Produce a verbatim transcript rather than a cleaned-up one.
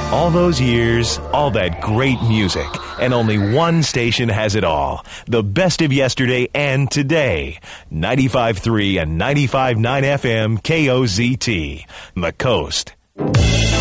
All those years, all that great music, and only one station has it all. The best of yesterday and today. ninety-five point three and ninety-five point nine F M K O Z T. The Coast.